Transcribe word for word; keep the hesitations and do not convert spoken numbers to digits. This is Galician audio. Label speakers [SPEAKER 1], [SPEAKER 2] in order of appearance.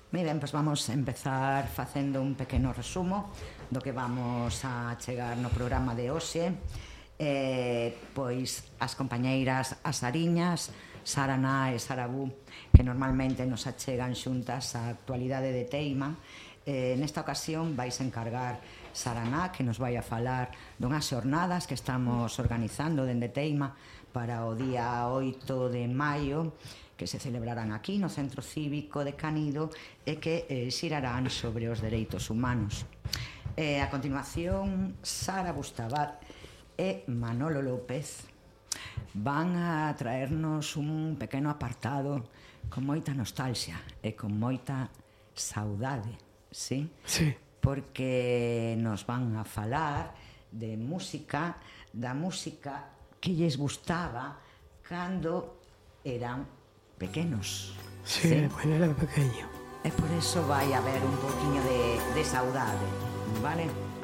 [SPEAKER 1] Moi ben, pois vamos empezar facendo un pequeno resumo do que vamos a chegar no programa de hoxe. Eh, pois as compañeiras as Ariñas, Sara Ná e Sara Bu, que normalmente nos achegan xuntas a actualidade de Teima. Eh, nesta ocasión vais a encargar Sara Ná, que nos vai a falar dunhas xornadas que estamos organizando dende Teima para o día oito de maio, que se celebrarán aquí no Centro Cívico de Canido e que eh, xirarán sobre os dereitos humanos. Eh, a continuación, Sara Bustabat e Manolo López van a traernos un pequeno apartado con moita nostalgia e con moita saudade, sí?
[SPEAKER 2] Sí.
[SPEAKER 1] Porque nos van a falar de música, da música que lles gustaba cando eran pequenos.
[SPEAKER 2] Sí, ¿sí? Bueno, era pequeño.
[SPEAKER 1] E por eso vai haber un poquinho de, de saudade, vale?